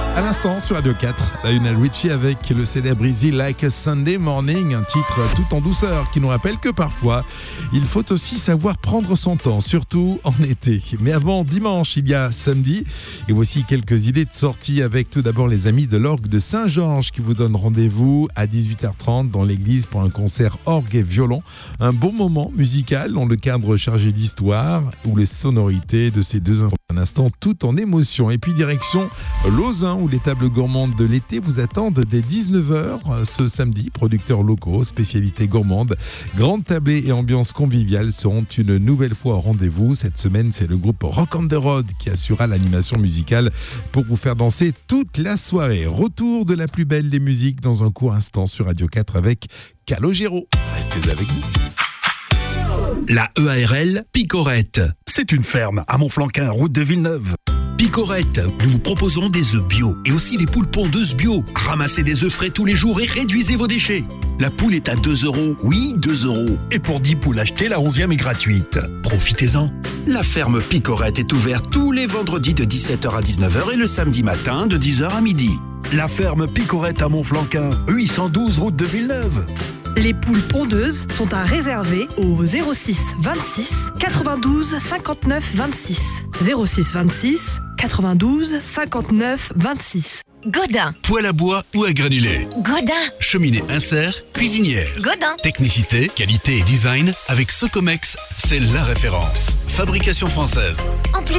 À l'instant sur Radio 4, Lionel Richie avec le célèbre Easy Like a Sunday Morning, un titre tout en douceur qui nous rappelle que parfois il faut aussi savoir prendre son temps, surtout en été. Mais avant dimanche, il y a samedi et voici quelques idées de sortie avec tout d'abord les amis de l'Orgue de Saint-Georges qui vous donnent rendez-vous à 18h30 dans l'église pour un concert orgue et violon. Un bon moment musical dans le cadre chargé d'histoire où les sonorités de ces deux instruments un instant tout en émotion. Et puis direction Lausanne où les tables gourmandes de l'été vous attendent dès 19h ce samedi. Producteurs locaux, spécialités gourmandes, grande tablée et ambiance conviviale seront une nouvelle fois au rendez-vous. Cette semaine, c'est le groupe Rock on the Road qui assurera l'animation musicale pour vous faire danser toute la soirée. Retour de la plus belle des musiques dans un court instant sur Radio 4 avec Calogero. Restez avec nous. La EARL Picorette. C'est une ferme à Montflanquin, route de Villeneuve. Picorette, nous vous proposons des œufs bio et aussi des poules pondeuses bio. Ramassez des œufs frais tous les jours et réduisez vos déchets. La poule est à 2 €. Oui, 2 €. Et pour 10 poules achetées, la 11e est gratuite. Profitez-en. La ferme Picorette est ouverte tous les vendredis de 17h à 19h et le samedi matin de 10h à midi. La ferme Picorette à Montflanquin, 812 route de Villeneuve. Les poules pondeuses sont à réserver au 06 26 92 59 26. 06 26 92 59 26. Godin. Poêle à bois ou à granulés. Godin. Cheminée insert, cuisinière. Godin. Technicité, qualité et design, avec Socomex, c'est la référence. Fabrication française. En plus